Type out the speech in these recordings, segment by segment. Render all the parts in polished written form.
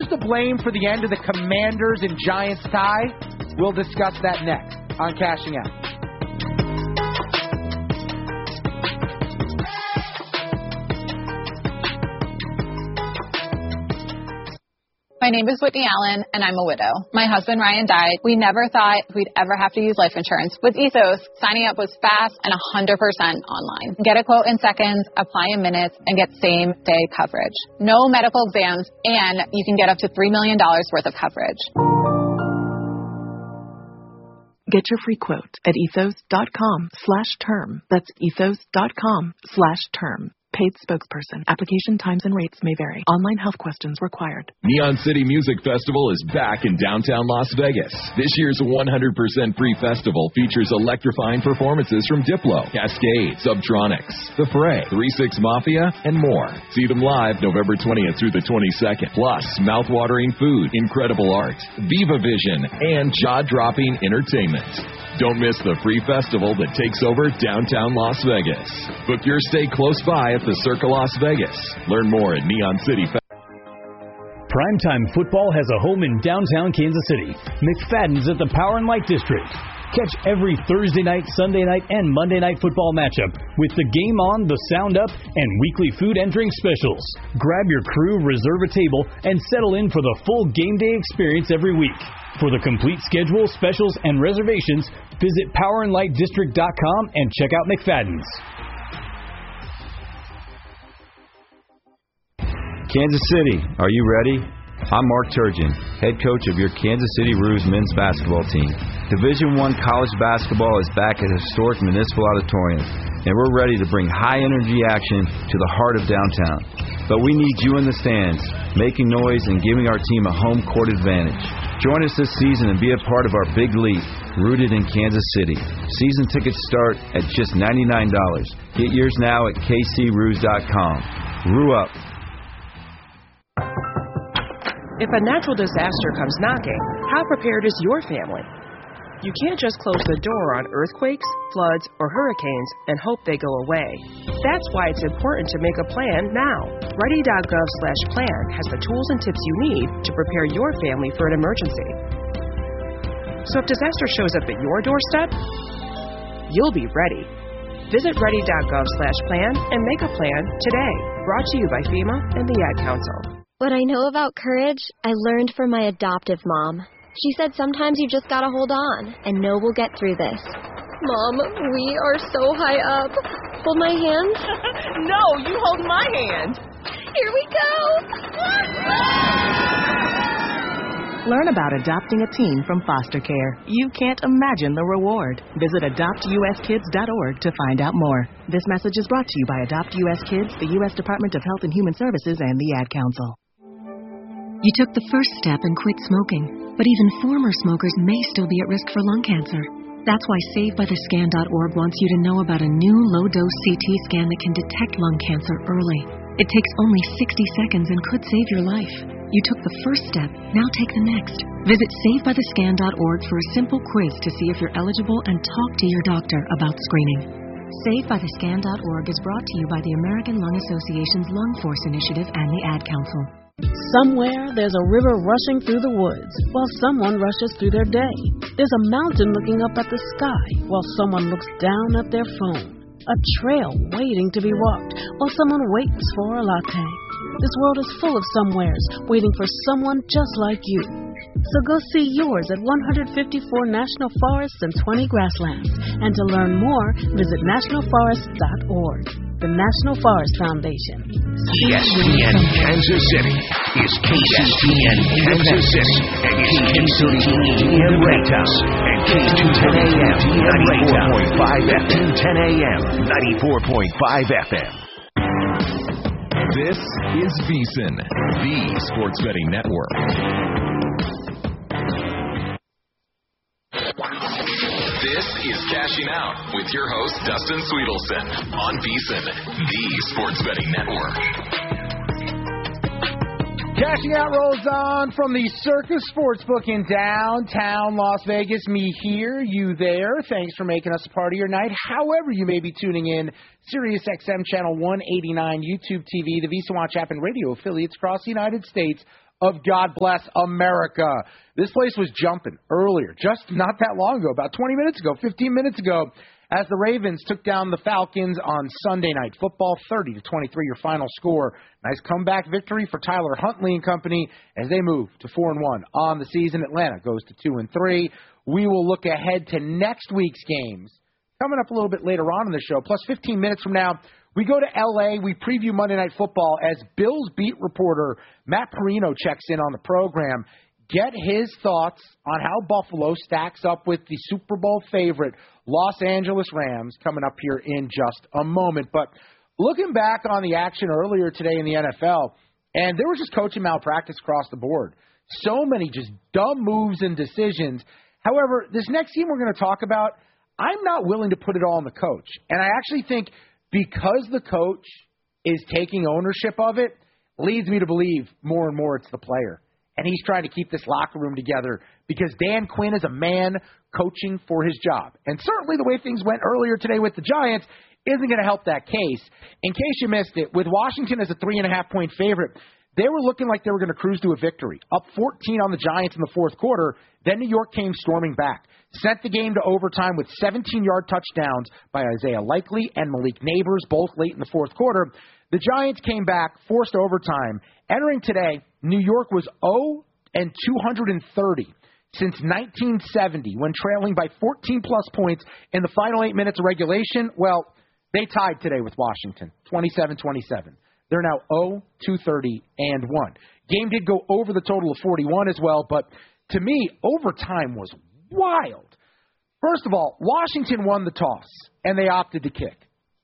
to blame for the end of the Commanders and Giants tie? We'll discuss that next on Cashing Out. My name is Whitney Allen, and I'm a widow. My husband, Ryan, died. We never thought we'd ever have to use life insurance. With Ethos, signing up was fast and 100% online. Get a quote in seconds, apply in minutes, and get same-day coverage. No medical exams, and you can get up to $3 million worth of coverage. Get your free quote at ethos.com/term. That's ethos.com/term. Paid spokesperson. Application times and rates may vary. Online health questions required. Neon City Music Festival is back in downtown Las Vegas. This year's 100% free festival features electrifying performances from Diplo, Cascade, Subtronics, The Fray, 3-6 Mafia, and more. See them live November 20th through the 22nd. Plus, mouth-watering food, incredible art, Viva Vision, and jaw-dropping entertainment. Don't miss the free festival that takes over downtown Las Vegas. Book your stay close by at the Circa Las Vegas. Learn more at Neon City. Primetime football has a home in downtown Kansas City. McFadden's at the Power and Light District. Catch every Thursday night, Sunday night, and Monday night football matchup with the game on, the sound up, and weekly food and drink specials. Grab your crew, reserve a table, and settle in for the full game day experience every week. For the complete schedule, specials, and reservations, visit powerandlightdistrict.com and check out McFadden's. Kansas City, are you ready? I'm Mark Turgeon, head coach of your Kansas City Roos men's basketball team. Division I college basketball is back at historic Municipal Auditorium, and we're ready to bring high-energy action to the heart of downtown. But we need you in the stands, making noise and giving our team a home court advantage. Join us this season and be a part of our big league, rooted in Kansas City. Season tickets start at just $99. Get yours now at kcroos.com. Roo up. If a natural disaster comes knocking, how prepared is your family? You can't just close the door on earthquakes, floods, or hurricanes and hope they go away. That's why it's important to make a plan now. Ready.gov/plan has the tools and tips you need to prepare your family for an emergency. So if disaster shows up at your doorstep, you'll be ready. Visit ready.gov/plan and make a plan today. Brought to you by FEMA and the Ad Council. What I know about courage, I learned from my adoptive mom. She said sometimes you just gotta hold on and know we'll get through this. Mom, we are so high up. Hold my hand. No, you hold my hand. Here we go. Learn about adopting a teen from foster care. You can't imagine the reward. Visit adoptuskids.org to find out more. This message is brought to you by Adopt U.S. Kids, the U.S. Department of Health and Human Services, and the Ad Council. You took the first step and quit smoking, but even former smokers may still be at risk for lung cancer. That's why SaveByTheScan.org wants you to know about a new low-dose CT scan that can detect lung cancer early. It takes only 60 seconds and could save your life. You took the first step, now take the next. Visit SaveByTheScan.org for a simple quiz to see if you're eligible and talk to your doctor about screening. SaveByTheScan.org is brought to you by the American Lung Association's Lung Force Initiative and the Ad Council. Somewhere there's a river rushing through the woods while someone rushes through their day. There's a mountain looking up at the sky while someone looks down at their phone. A trail waiting to be walked while someone waits for a latte. This world is full of somewheres waiting for someone just like you. So go see yours at 154 national forests and 20 grasslands. And to learn more, visit nationalforests.org. The National Forest Foundation. ESPN Kansas City is KCTN Kansas City and KCTN Raytown and K210 AM 94.5 FM 210 AM 94.5 FM. This is VSiN, the Sports Betting Network. This is Cashing Out with your host, Dustin Sweetelson, on VSiN, the Sports Betting Network. Cashing Out rolls on from the Circus Sportsbook in downtown Las Vegas. Me here, you there. Thanks for making us a part of your night. However you may be tuning in, Sirius XM Channel 189, YouTube TV, the VSiN Watch app, and radio affiliates across the United States. of God Bless America. This place was jumping earlier, just not that long ago, about 20 minutes ago, 15 minutes ago, as the Ravens took down the Falcons on Sunday Night Football, 30-23 your final score. Nice comeback victory for Tyler Huntley and company as they move to 4-1 on the season. Atlanta goes to 2-3. We will look ahead to next week's games coming up a little bit later on in the show. Plus 15 minutes from now, we go to L.A. We preview Monday Night Football as Bills beat reporter Matt Perino checks in on the program. Get his thoughts on how Buffalo stacks up with the Super Bowl favorite Los Angeles Rams coming up here in just a moment. But looking back on the action earlier today in the NFL, and there was just coaching malpractice across the board. So many just dumb moves and decisions. However, this next team we're going to talk about, I'm not willing to put it all on the coach. And I actually think because the coach is taking ownership of it, leads me to believe more and more it's the player. And he's trying to keep this locker room together because Dan Quinn is a man coaching for his job. And certainly the way things went earlier today with the Giants isn't going to help that case. In case you missed it, with Washington as a 3.5-point favorite, they were looking like they were going to cruise to a victory. Up 14 on the Giants in the fourth quarter. Then New York came storming back. Sent the game to overtime with 17-yard touchdowns by Isaiah Likely and Malik Neighbors, both late in the fourth quarter. The Giants came back, forced overtime. Entering today, New York was 0-230 since 1970 when trailing by 14-plus points in the final 8 minutes of regulation. Well, they tied today with Washington, 27-27. They're now 0-230-1. Game did go over the total of 41 as well, but to me, overtime was wild. First of all, Washington won the toss, and they opted to kick.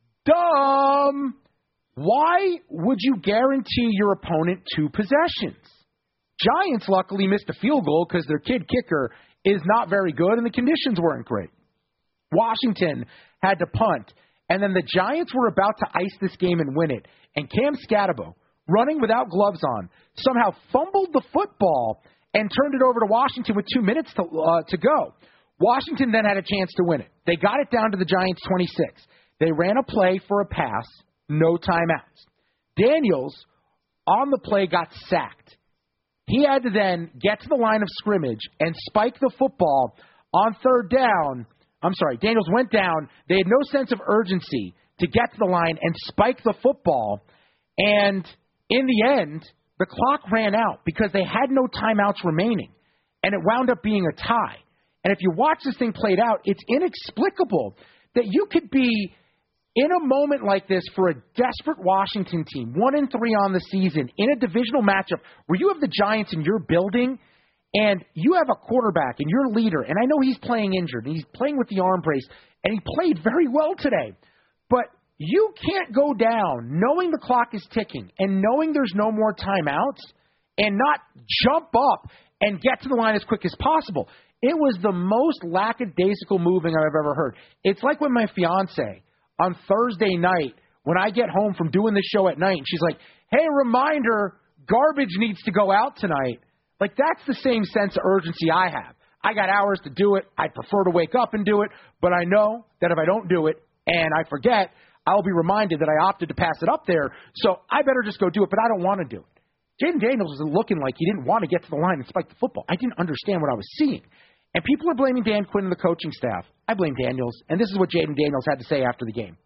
Dumb! Why would you guarantee your opponent 2 possessions? Giants luckily missed a field goal because their kid kicker is not very good and the conditions weren't great. Washington had to punt, and then the Giants were about to ice this game and win it. And Cam Scatabo, running without gloves on, somehow fumbled the football and turned it over to Washington with 2 minutes to go. Washington then had a chance to win it. They got it down to the Giants 26. They ran a play for a pass, no timeouts. Daniels, on the play, got sacked. He had to then get to the line of scrimmage and spike the football on third down. Daniels went down. They had no sense of urgency to get to the line and spike the football. And in the end, the clock ran out because they had no timeouts remaining. And it wound up being a tie. And if you watch this thing played out, it's inexplicable that you could be in a moment like this for a desperate Washington team, 1-3 on the season, in a divisional matchup where you have the Giants in your building and you have a quarterback and your leader, and I know he's playing injured, and he's playing with the arm brace, and he played very well today. But you can't go down knowing the clock is ticking and knowing there's no more timeouts and not jump up and get to the line as quick as possible. It was the most lackadaisical moving I've ever heard. It's like when my fiance on Thursday night, when I get home from doing this show at night, and she's like, hey, reminder, garbage needs to go out tonight. Like, that's the same sense of urgency I have. I got hours to do it. I prefer to wake up and do it, but I know that if I don't do it and I forget, I'll be reminded that I opted to pass it up there, so I better just go do it, but I don't want to do it. Jaden Daniels was looking like he didn't want to get to the line and spike the football. I didn't understand what I was seeing. And people are blaming Dan Quinn and the coaching staff. I blame Daniels, and this is what Jaden Daniels had to say after the game.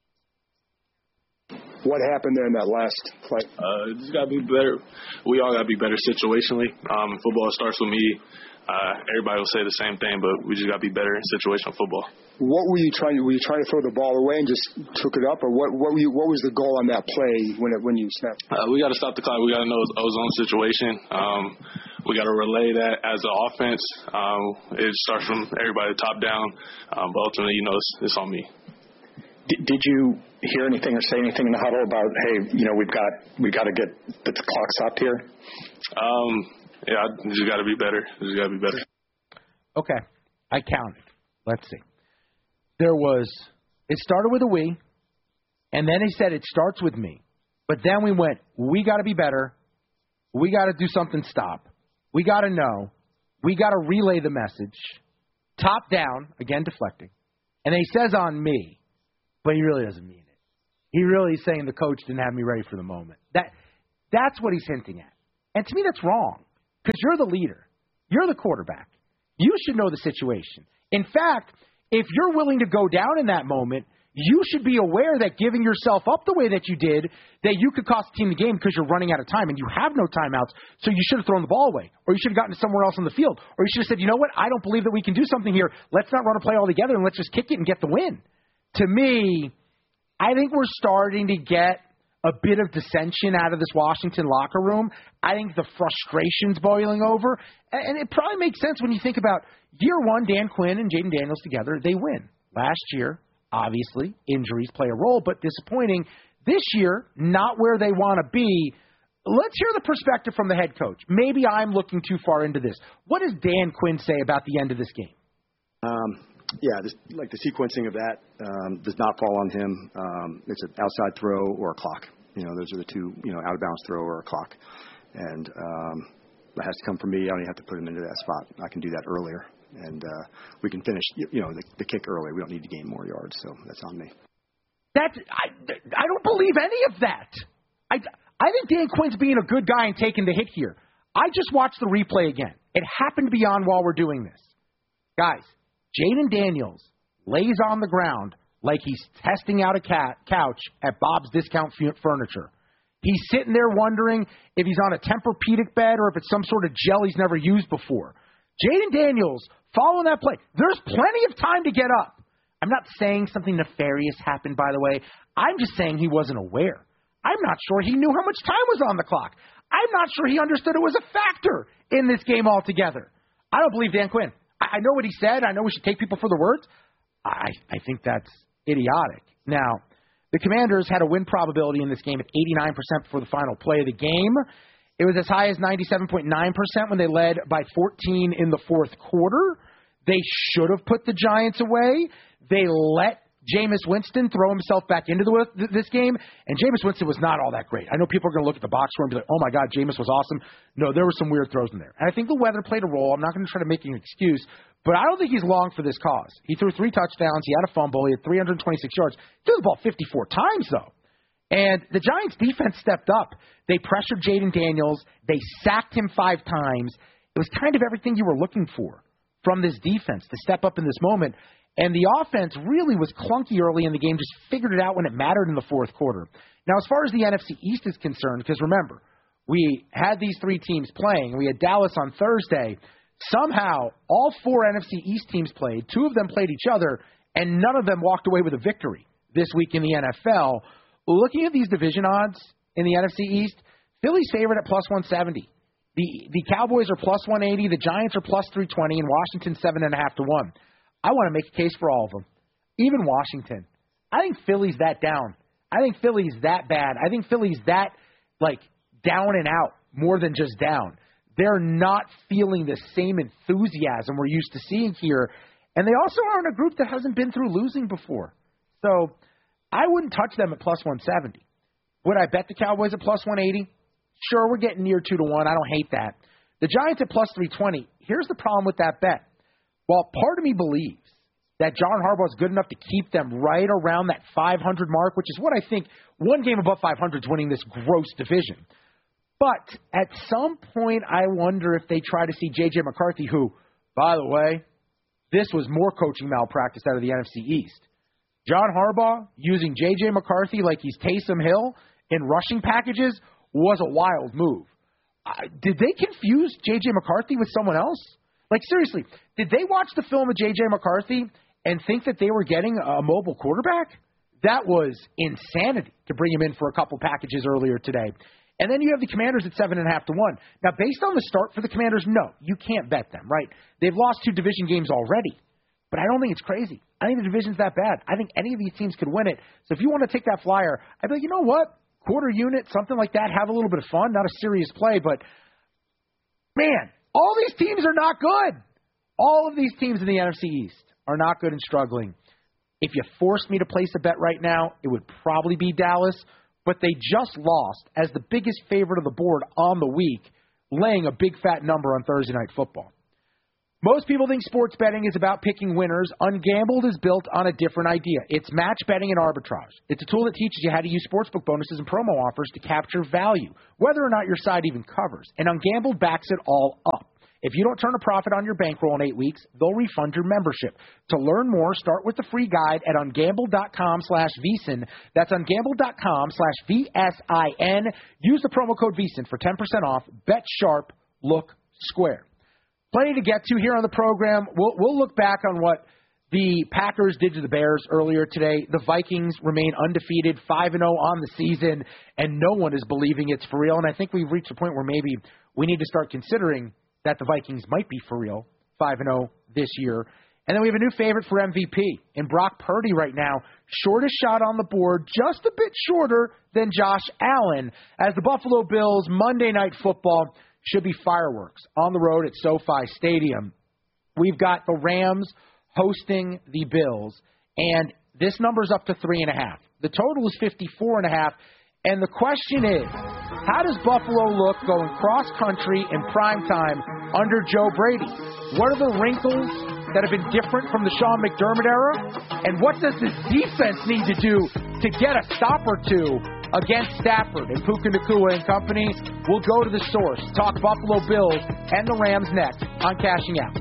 What happened there in that last play? Just got to be better. We all got to be better situationally. Football starts with me. Everybody will say the same thing, but we just got to be better in situational football. What were you trying to? Were you trying to throw the ball away and just took it up, or what was the goal on that play when you snapped? We got to stop the clock. We got to know the zone situation. We got to relay that as an offense. It starts from everybody top down, but ultimately, it's on me. Did you hear anything or say anything in the huddle about, hey, we got to get the clock stopped here? Yeah, just got to be better. Okay, I counted. Let's see. It started with a we, and then he said it starts with me. But then we went, we got to be better. We got to do something stop. We got to know. We got to relay the message. Top down, again deflecting. And then he says on me, but he really doesn't mean it. He really is saying the coach didn't have me ready for the moment. That's what he's hinting at. And to me, that's wrong because you're the leader. You're the quarterback. You should know the situation. In fact, if you're willing to go down in that moment, you should be aware that giving yourself up the way that you did, that you could cost the team the game because you're running out of time and you have no timeouts, so you should have thrown the ball away, or you should have gotten somewhere else on the field, or you should have said, you know what, I don't believe that we can do something here. Let's not run a play all together and let's just kick it and get the win. To me, I think we're starting to get a bit of dissension out of this Washington locker room. I think the frustration's boiling over, and it probably makes sense when you think about year one, Dan Quinn and Jayden Daniels together, they win. Last year, obviously, injuries play a role, but disappointing. This year, not where they want to be. Let's hear the perspective from the head coach. Maybe I'm looking too far into this. What does Dan Quinn say about the end of this game? The sequencing of that does not fall on him. It's an outside throw or a clock. Those are the two, out of bounds throw or a clock. And that has to come from me. I don't even have to put him into that spot. I can do that earlier. And we can finish, the kick earlier. We don't need to gain more yards, so that's on me. I don't believe any of that. I think Dan Quinn's being a good guy and taking the hit here. I just watched the replay again. It happened to be on while we're doing this. Guys, Jayden Daniels lays on the ground like he's testing out a couch at Bob's Discount Furniture. He's sitting there wondering if he's on a Tempur-Pedic bed or if it's some sort of gel he's never used before. Jayden Daniels, following that play, there's plenty of time to get up. I'm not saying something nefarious happened, by the way. I'm just saying he wasn't aware. I'm not sure he knew how much time was on the clock. I'm not sure he understood it was a factor in this game altogether. I don't believe Dan Quinn. I know what he said. I know we should take people for their words. I think that's idiotic. Now, the Commanders had a win probability in this game at 89% before the final play of the game. It was as high as 97.9% when they led by 14 in the fourth quarter. They should have put the Giants away. They let Jameis Winston throw himself back into this game, and Jameis Winston was not all that great. I know people are going to look at the box score and be like, oh, my God, Jameis was awesome. No, there were some weird throws in there. And I think the weather played a role. I'm not going to try to make an excuse, but I don't think he's long for this cause. He threw 3 touchdowns. He had a fumble. He had 326 yards. He threw the ball 54 times, though. And the Giants' defense stepped up. They pressured Jayden Daniels. They sacked him 5 times. It was kind of everything you were looking for from this defense to step up in this moment. And the offense really was clunky early in the game, just figured it out when it mattered in the fourth quarter. Now, as far as the NFC East is concerned, because remember, we had these 3 teams playing. We had Dallas on Thursday. Somehow, all 4 NFC East teams played. 2 of them played each other, and none of them walked away with a victory this week in the NFL. Looking at these division odds in the NFC East, Philly's favored at plus 170. The Cowboys are plus 180. The Giants are plus 320, and Washington 7.5 to 1. I want to make a case for all of them, even Washington. I think Philly's that down. I think Philly's that bad. I think Philly's that, down and out more than just down. They're not feeling the same enthusiasm we're used to seeing here. And they also are in a group that hasn't been through losing before. So I wouldn't touch them at plus 170. Would I bet the Cowboys at plus 180? Sure, we're getting near 2 to 1. I don't hate that. The Giants at plus 320. Here's the problem with that bet. While part of me believes that John Harbaugh is good enough to keep them right around that 500 mark, which is what I think one game above 500 is winning this gross division. But at some point, I wonder if they try to see J.J. McCarthy, who, by the way, this was more coaching malpractice out of the NFC East. John Harbaugh using J.J. McCarthy like he's Taysom Hill in rushing packages was a wild move. Did they confuse J.J. McCarthy with someone else? Seriously, did they watch the film of J.J. McCarthy and think that they were getting a mobile quarterback? That was insanity to bring him in for a couple packages earlier today. And then you have the Commanders at 7.5 to 1. Now, based on the start for the Commanders, no, you can't bet them, right? They've lost 2 division games already. But I don't think it's crazy. I think the division's that bad. I think any of these teams could win it. So if you want to take that flyer, I'd be like, you know what? Quarter unit, something like that, have a little bit of fun. Not a serious play, but, man, all these teams are not good. All of these teams in the NFC East are not good and struggling. If you forced me to place a bet right now, it would probably be Dallas, but they just lost as the biggest favorite of the board on the week, laying a big fat number on Thursday Night Football. Most people think sports betting is about picking winners. Ungambled is built on a different idea. It's match betting and arbitrage. It's a tool that teaches you how to use sportsbook bonuses and promo offers to capture value, whether or not your side even covers. And Ungambled backs it all up. If you don't turn a profit on your bankroll in 8 weeks, they'll refund your membership. To learn more, start with the free guide at ungambled.com/VSiN. That's ungambled.com/VSIN. Use the promo code VSiN for 10% off. Bet sharp, look square. Plenty to get to here on the program. We'll look back on what the Packers did to the Bears earlier today. The Vikings remain undefeated, 5-0 on the season, and no one is believing it's for real. And I think we've reached a point where maybe we need to start considering that the Vikings might be for real, 5-0 this year. And then we have a new favorite for MVP in Brock Purdy right now. Shortest shot on the board, just a bit shorter than Josh Allen, as the Buffalo Bills Monday Night Football should be fireworks on the road at SoFi Stadium. We've got the Rams hosting the Bills, and this number's up to 3.5. The total is 54.5, and the question is, how does Buffalo look going cross-country in primetime under Joe Brady? What are the wrinkles that have been different from the Sean McDermott era? And what does this defense need to do to get a stop or two against Stafford and Puka Nacua and company? We'll go to the source, talk Buffalo Bills and the Rams next on Cashing Out.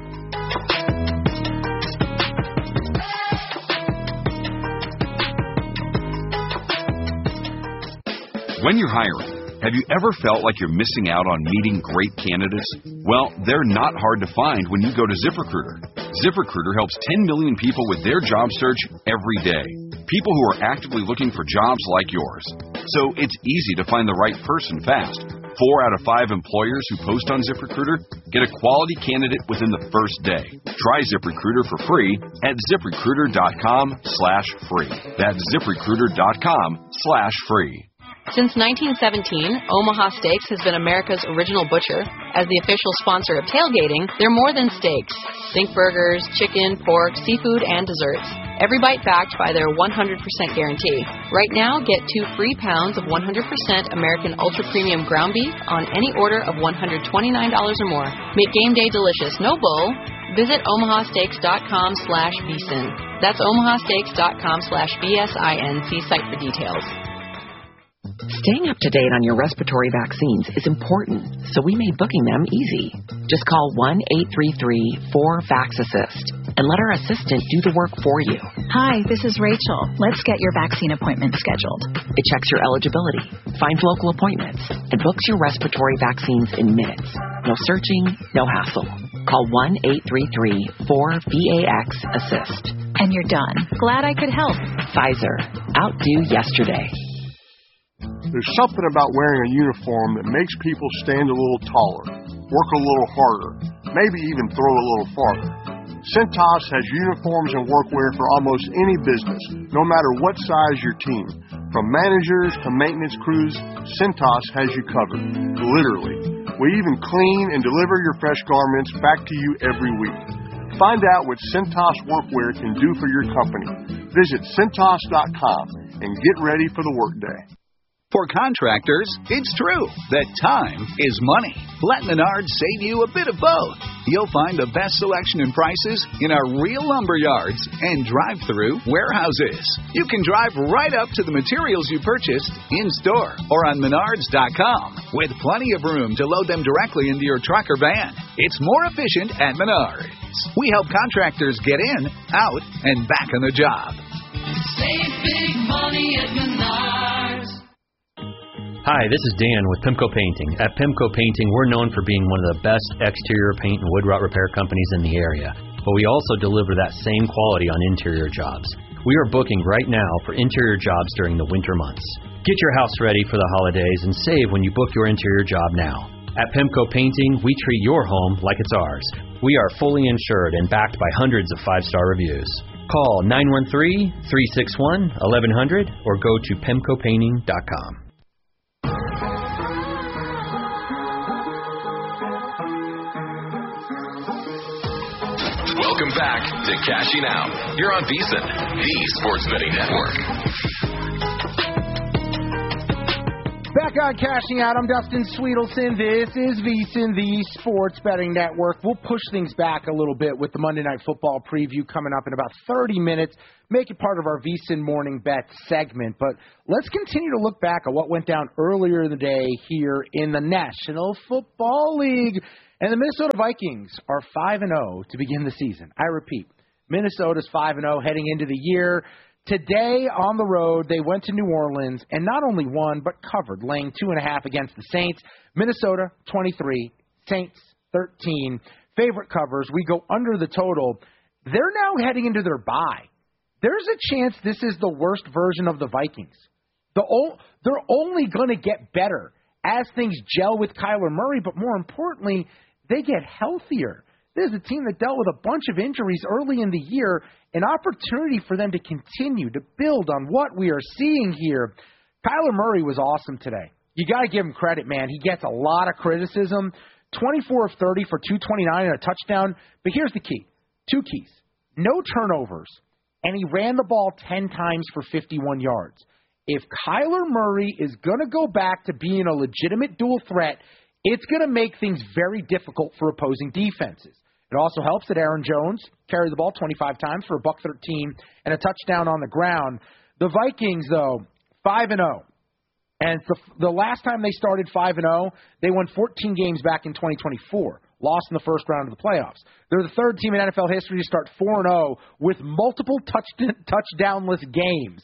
When you're hiring, have you ever felt like you're missing out on meeting great candidates? Well, they're not hard to find when you go to ZipRecruiter. ZipRecruiter helps 10 million people with their job search every day. People who are actively looking for jobs like yours. So it's easy to find the right person fast. 4 out of 5 employers who post on ZipRecruiter get a quality candidate within the first day. Try ZipRecruiter for free at ZipRecruiter.com/free. That's ZipRecruiter.com/free. Since 1917, Omaha Steaks has been America's original butcher. As the official sponsor of tailgating, they're more than steaks. Think burgers, chicken, pork, seafood, and desserts. Every bite backed by their 100% guarantee. Right now, get 2 free pounds of 100% American Ultra Premium ground beef on any order of $129 or more. Make game day delicious, no bull. Visit omahasteaks.com/VSiN. That's omahasteaks.com/VSIN. See site for details. Staying up to date on your respiratory vaccines is important, so we made booking them easy. Just call 1-833-4-VAX-ASSIST and let our assistant do the work for you. Hi, this is Rachel. Let's get your vaccine appointment scheduled. It checks your eligibility, finds local appointments, and books your respiratory vaccines in minutes. No searching, no hassle. Call 1-833-4-VAX-ASSIST. And you're done. Glad I could help. Pfizer. Outdo yesterday. There's something about wearing a uniform that makes people stand a little taller, work a little harder, maybe even throw a little farther. Cintas has uniforms and workwear for almost any business, no matter what size your team. From managers to maintenance crews, Cintas has you covered, literally. We even clean and deliver your fresh garments back to you every week. Find out what Cintas workwear can do for your company. Visit Cintas.com and get ready for the workday. For contractors, it's true that time is money. Let Menards save you a bit of both. You'll find the best selection and prices in our real lumber yards and drive-through warehouses. You can drive right up to the materials you purchased in-store or on Menards.com with plenty of room to load them directly into your truck or van. It's more efficient at Menards. We help contractors get in, out, and back on the job. Save big money at Menards. Hi, this is Dan with Pimco Painting. At Pimco Painting, we're known for being one of the best exterior paint and wood rot repair companies in the area, but we also deliver that same quality on interior jobs. We are booking right now for interior jobs during the winter months. Get your house ready for the holidays and save when you book your interior job now. At Pimco Painting, we treat your home like it's ours. We are fully insured and backed by hundreds of 5-star reviews. Call 913-361-1100 or go to PimcoPainting.com. Welcome back to Cashing Out. You're on VSiN, the Sports Betting Network. Back back on Cashing Out. I'm Dustin Sweetelson. This is VSiN, the Sports Betting Network. We'll push things back a little bit with the Monday Night Football preview coming up in about 30 minutes. Make it part of our VSiN Morning Bet segment. But let's continue to look back at what went down earlier in the day here in the National Football League. And the Minnesota Vikings are 5-0 to begin the season. I repeat, Minnesota's 5-0 heading into the year. Today on the road, they went to New Orleans and not only won, but covered, laying 2.5 against the Saints. Minnesota, 23, Saints, 13. Favorite covers. We go under the total. They're now heading into their bye. There's a chance this is the worst version of the Vikings. They're only going to get better as things gel with Kyler Murray, but more importantly, they get healthier. This is a team that dealt with a bunch of injuries early in the year, an opportunity for them to continue to build on what we are seeing here. Kyler Murray was awesome today. You got to give him credit, man. He gets a lot of criticism. 24 of 30 for 229 and a touchdown. But here's the key. 2 keys. No turnovers, and he ran the ball 10 times for 51 yards. If Kyler Murray is going to go back to being a legitimate dual threat, it's going to make things very difficult for opposing defenses. It also helps that Aaron Jones carried the ball 25 times for $113 and a touchdown on the ground. The Vikings, though, 5-0. And the last time they started 5-0, they won 14 games back in 2024, lost in the first round of the playoffs. They're the third team in NFL history to start 4-0 with multiple touchdownless games.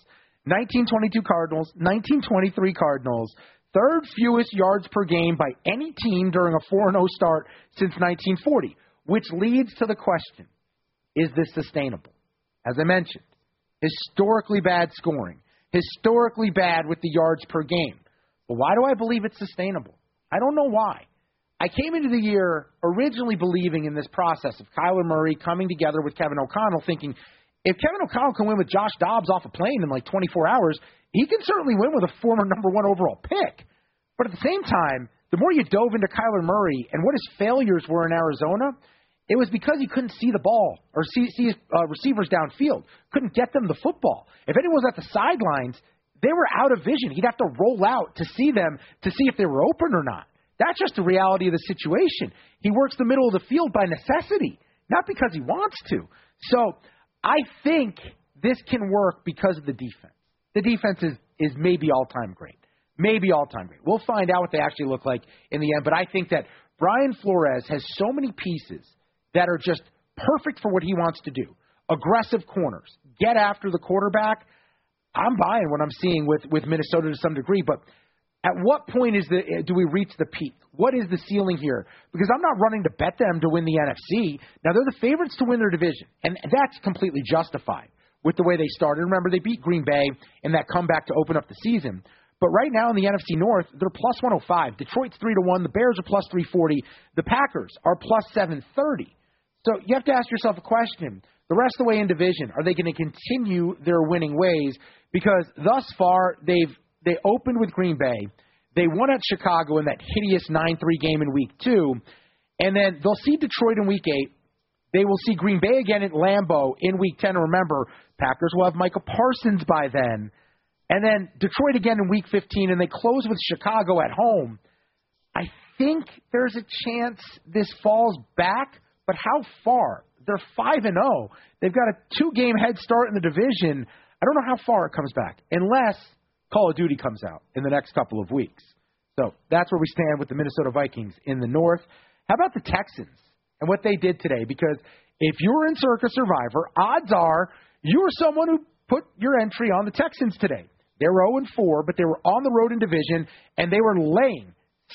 1922 Cardinals, 1923 Cardinals, third fewest yards per game by any team during a 4-0 start since 1940. Which leads to the question, is this sustainable? As I mentioned, historically bad scoring, historically bad with the yards per game. But why do I believe it's sustainable? I don't know why. I came into the year originally believing in this process of Kyler Murray coming together with Kevin O'Connell, thinking if Kevin O'Connell can win with Josh Dobbs off a plane in like 24 hours, he can certainly win with a former number 1 overall pick. But at the same time, the more you dove into Kyler Murray and what his failures were in Arizona, it was because he couldn't see the ball or see receivers downfield, couldn't get them the football. If anyone was at the sidelines, they were out of vision. He'd have to roll out to see them to see if they were open or not. That's just the reality of the situation. He works the middle of the field by necessity, not because he wants to. So I think this can work because of the defense. The defense is maybe all-time great. Maybe all-time great. We'll find out what they actually look like in the end. But I think that Brian Flores has so many pieces that are just perfect for what he wants to do. Aggressive corners. Get after the quarterback. I'm buying what I'm seeing with Minnesota to some degree. But at what point do we reach the peak? What is the ceiling here? Because I'm not running to bet them to win the NFC. Now, they're the favorites to win their division. And that's completely justified with the way they started. Remember, they beat Green Bay in that comeback to open up the season. But right now in the NFC North, they're plus 105. Detroit's 3-1. The Bears are plus 340. The Packers are plus 730. So you have to ask yourself a question. The rest of the way in division, are they going to continue their winning ways? Because thus far, they opened with Green Bay. They won at Chicago in that hideous 9-3 game in Week 2. And then they'll see Detroit in Week 8. They will see Green Bay again at Lambeau in Week 10. And remember, Packers will have Micah Parsons by then. And then Detroit again in Week 15. And they close with Chicago at home. I think there's a chance this falls back. But how far? They're 5-0. They've got a 2-game head start in the division. I don't know how far it comes back, unless Call of Duty comes out in the next couple of weeks. So that's where we stand with the Minnesota Vikings in the North. How about the Texans and what they did today? Because if you were in Circa Survivor, odds are you were someone who put your entry on the Texans today. They were 0-4, but they were on the road in division, and they were laying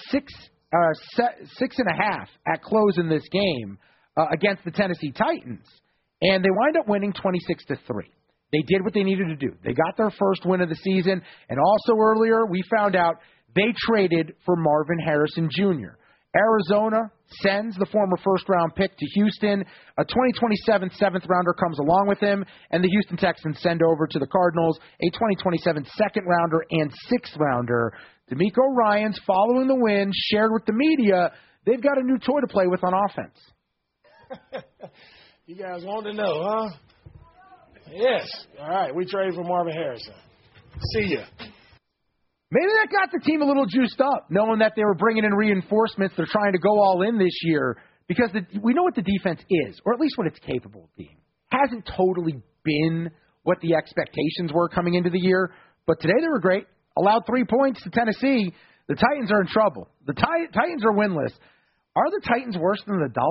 6.5 at close in this game against the Tennessee Titans. And they wind up winning 26-3. They did what they needed to do. They got their first win of the season. And also earlier, we found out they traded for Marvin Harrison Jr. Arizona sends the former first-round pick to Houston. A 2027 seventh-rounder comes along with him. And the Houston Texans send over to the Cardinals a 2027 second-rounder and sixth-rounder. DeMeco Ryans, following the win, shared with the media, they've got a new toy to play with on offense. You guys want to know, huh? Yes. All right, we traded for Marvin Harrison. See ya. Maybe that got the team a little juiced up, knowing that they were bringing in reinforcements. They're trying to go all in this year because we know what the defense is, or at least what it's capable of being. Hasn't totally been what the expectations were coming into the year, but today they were great. Allowed 3 points to Tennessee. The Titans are in trouble. The Titans are winless. Are the Titans worse than the Dolphins?